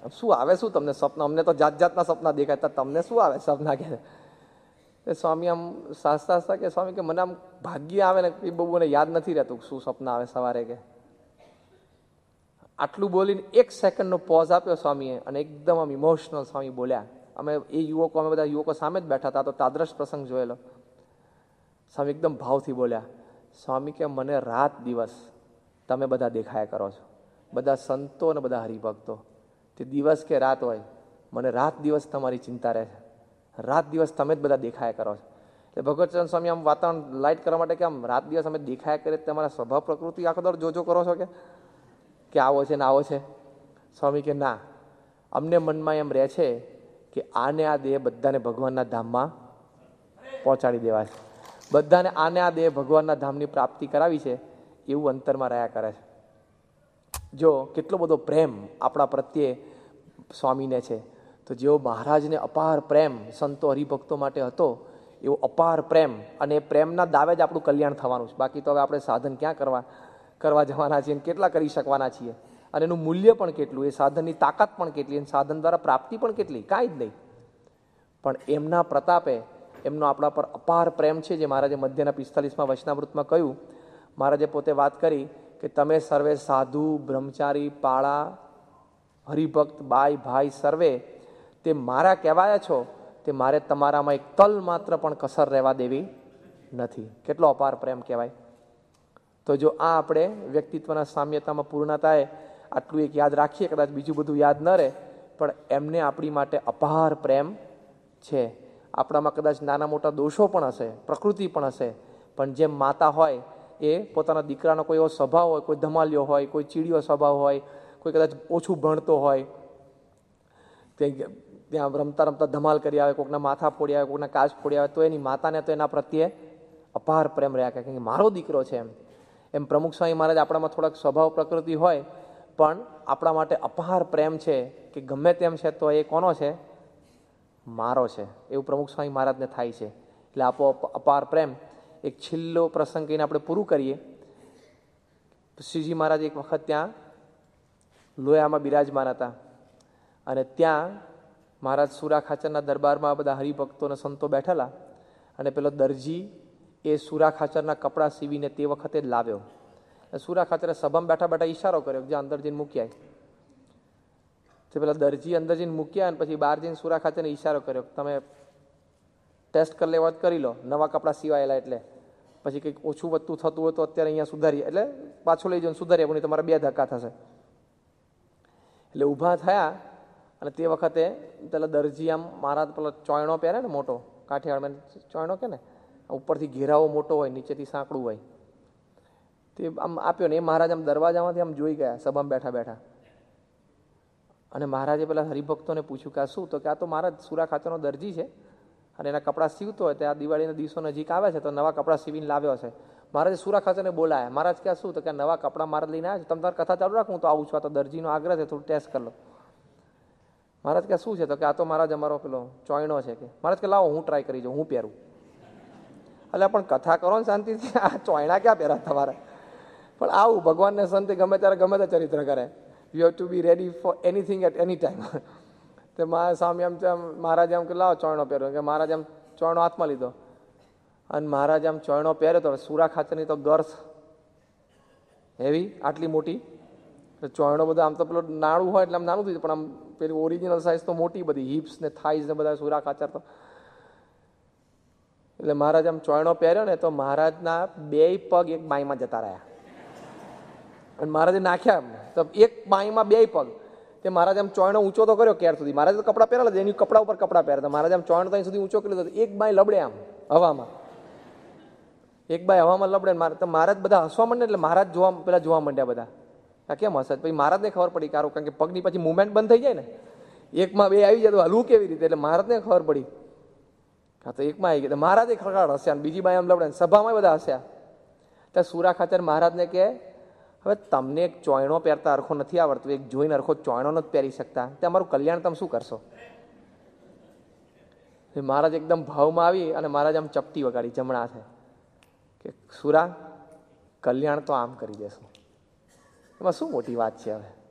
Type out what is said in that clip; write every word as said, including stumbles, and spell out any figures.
શું આવે શું તમને સપના? અમને તો જાત જાતના સપના દેખાતા, તમને શું આવે સપના? કે સ્વામી આમ સાસતા હસતા કે સ્વામી કે મને આમ ભાગ્ય આવે ને એ બહુ મને યાદ નથી રહેતું શું સપના આવે સવારે. કે આટલું બોલીને એક સેકન્ડનો પોઝ આપ્યો સ્વામીએ અને એકદમ આમ ઇમોશનલ સ્વામી બોલ્યા. અમે એ યુવકો અમે બધા યુવકો સામે જ બેઠા હતા, તો તાદ્રશ પ્રસંગ જોયેલો. સ્વામી એકદમ ભાવથી બોલ્યા, સ્વામી કે મને રાત દિવસ તમે બધા દેખાયા કરો છો, બધા સંતો અને બધા હરિભક્તો. તે દિવસ કે રાત હોય, મને રાત દિવસ તમારી ચિંતા રહે છે, રાત દિવસ તમે જ બધા દેખાયા કરો છો. એટલે ભગવતચરણ સ્વામી આમ વાતાવરણ લાઇટ કરવા માટે કે આમ રાત દિવસ અમે દેખાયા કરીએ, તમારા સ્વભાવ પ્રકૃતિ આખો દર જોજો કરો છો કે કે આવો છે ને આવો છે? સ્વામી કે ના, અમને મનમાં એમ રહે છે કે આને આ દેહ બધાને ભગવાનના ધામમાં પહોંચાડી દેવા છે, બધાને આને આ દેહ ભગવાનના ધામની પ્રાપ્તિ કરાવી છે, એવું અંતરમાં રહ્યા કરે છે. જો કેટલો બધો પ્રેમ આપણા પ્રત્યે સ્વામીને છે, તો જેવો મહારાજને અપાર પ્રેમ સંતો હરિભક્તો માટે હતો, એવો અપાર પ્રેમ, અને એ પ્રેમના દાવે જ આપણું કલ્યાણ થવાનું છે. બાકી તો હવે આપણે સાધન ક્યાં કરવા કરવા જવાના છીએ, કેટલા કરી શકવાના છીએ, અને એનું મૂલ્ય પણ કેટલું, એ સાધનની તાકાત પણ કેટલી, અને સાધન દ્વારા પ્રાપ્તિ પણ કેટલી, કાંઈ જ નહીં. પણ એમના પ્રતાપે એમનો આપણા પર અપાર પ્રેમ છે, જે મહારાજે મધ્યના પિસ્તાલીસમાં વચનામૃતમાં કહ્યું. મહારાજે પોતે વાત કરી કે તમે સર્વે સાધુ બ્રહ્મચારી પાળા હરિભક્ત બાઈ ભાઈ સર્વે તે મારા કહેવાયા છો, તે મારે તમારામાં એક તલ માત્ર પણ કસર રહેવા દેવી નથી. કેટલો અપાર પ્રેમ કહેવાય. તો જો આ આપણે વ્યક્તિત્વના સામ્યતામાં પૂર્ણતાએ આટલું એક યાદ રાખીએ, કદાચ બીજું બધું યાદ ન રહે, પણ એમને આપણી માટે અપાર પ્રેમ છે. આપણામાં કદાચ નાના મોટા દોષો પણ હશે, પ્રકૃતિ પણ હશે, પણ જેમ માતા હોય એ પોતાના દીકરાનો કોઈ એવો સ્વભાવ હોય, કોઈ ધમાલ્યો હોય, કોઈ ચીડિયો સ્વભાવ હોય, કોઈ કદાચ ઓછું ભણતો હોય, તે ત્યાં રમતા રમતા ધમાલ કરી આવે, કોઈકના માથા ફોડી આવે, કોઈકના કાચ ફોડી આવે, તો એની માતાને તો એના પ્રત્યે અપાર પ્રેમ રહ્યા કે મારો દીકરો છે. એમ એમ પ્રમુખ સ્વામી મહારાજ આપણામાં થોડાક સ્વભાવ પ્રકૃતિ હોય, પણ આપણા માટે અપાર પ્રેમ છે કે ગમે તેમ છે તો એ કોનો છે? મારો છે. એવું પ્રમુખ સ્વામી મહારાજને થાય છે. એટલે આપો અપાર પ્રેમ. એક છેલ્લો પ્રસંગ કહીને આપણે પૂરું કરીએ. શ્રીજી મહારાજ એક વખત ત્યાં લોયામાં બિરાજમાન હતા, અને ત્યાં મહારાજ સુરા ખાચરના દરબારમાં બધા હરિભક્તો અને સંતો બેઠેલા, અને પેલો દરજી એ સુરા ખાચરના કપડાં સીવીને તે વખતે જ લાવ્યો. સુરા ખાચરે સભામાં બેઠા બેઠા ઈશારો કર્યો કે અંદર જઈને મૂક્યા. તે પેલા દરજી અંદર જઈને મૂક્યા, અને પછી બહાર જઈને સુરા ખાચરને ઈશારો કર્યો કે તમે ટેસ્ટ કરી લેવા કરી લો, નવા કપડાં સીવાયેલા, એટલે પછી કંઈક ઓછું વધતું થતું હોય તો અત્યારે અહીંયા સુધારીએ, એટલે પાછું લઈ જઈને સુધારીએ, પણ તમારા બે ધક્કા થશે. એટલે ઊભા થયા, અને તે વખતે પેલા દરજી આમ મહારાજ પેલો ચોયણો પહેરે ને મોટો, કાઠિયાવાડમાં ચોયણો કે ને, ઉપરથી ઘેરાવો મોટો હોય, નીચેથી સાંકડું હોય, તે આમ આપ્યો ને એ મહારાજ આમ દરવાજામાંથી આમ જોઈ ગયા સભામાં બેઠા બેઠા. અને મહારાજે પેલા હરિભક્તોને પૂછ્યું કે આ શું? તો કે આ તો મહારાજ સુરા ખાચરનો દરજી છે, અને એના કપડાં સીવતો હોય, તો આ દિવાળીના દિવસો નજીક આવે છે તો નવા કપડાં સીવીને લાવ્યો છે. મહારાજે સુરા ખાચરને બોલાયા. મહારાજ કે શું? તો કે નવા કપડાં મહારાજ લઈને આવ્યા છે, તમે તાર કથા ચાલુ રાખો, હું તો આવું છું, આ તો દરજીનો આગ્રહ છે, થોડું ટેસ્ટ કરી લો. મહારાજ કે શું છે? તો કે આ તો મહારાજ અમારો પેલો ચોયણો છે. કે મહારાજ કે લાવો હું ટ્રાય કરી જાઉં, હું પહેરું. એટલે પણ કથા કરો ને શાંતિથી, આ ચોયણા ક્યાં પહેરા તમારે? પણ આવું ભગવાનને સંતે ગમે ત્યારે ગમે તે ચરિત્ર કરે. You have to B ready for anything at any time. તે મારા સ્વામી આમ મહારાજ આમ કે લાવો ચોયણો પહેરો, કે મહારાજ આમ ચોયણો હાથમાં લીધો, અને મહારાજ આમ ચોયણો પહેર્યો તો સુરા ખાચરની તો ગર્થ હેવી, આટલી મોટી ચોયણો બધો. આમ તો પેલો નાનું હોય એટલે આમ નાનું થયું, પણ આમ પેલી ઓરિજિનલ સાઇઝ તો મોટી બધી, હિપ્સ ને થાઈઝ ને બધા સુરા ખાચર તો. એટલે મહારાજ આમ ચોયણો પહેર્યો ને તો મહારાજના બે પગ એક બાઈમાં જતા રહ્યા, અને મહારાજે નાખ્યા તો એક બાઈમાં બે પગ. તે મહારાજ આમ ચોયણો ઊંચો તો કર્યો ક્યાર સુધી, મહારાજે તો કપડા પહેરેલા, એની કપડા ઉપર કપડા પહેરતા, મહારાજ આમ ચોયણો ત્યાં સુધી ઊંચો કરી લીધો, એક બાઈ લબડે આમ હવામાં, એક બાઈ હવામાં લબડે. તો મહારાજ બધા હસવા માંડે, એટલે મહારાજ જોવા પેલા જોવા માંડ્યા બધા, આ કેમ હશે? પછી મહારાજને ખબર પડી, કારણ કે પગની પછી મુવમેન્ટ બંધ થઈ જાય ને, એકમાં બે આવી જાય તો હલવું કેવી રીતે? એટલે મહારાજને ખબર પડી, હા તો એકમાં આવી ગયા. મહારાજે ખરખાડ હસ્યા, બીજી બાઈ આમ લબડે, સભામાં બધા હસ્યા. ત્યાં સુરા ખાચર મહારાજને કે હવે તમને એક ચોયણો પહેરતા અરખો નથી આવડતું, એક જોઈને અરખો ચોયણો નથી પહેરી શકતા, તે અમારું કલ્યાણ તમે શું કરશો? મહારાજ એકદમ ભાવમાં આવી અને મહારાજ આમ ચપટી વગાડી જમણા છે કે સુરા, કલ્યાણ તો આમ કરી દેશું. એમાં શું મોટી વાત છે હવે?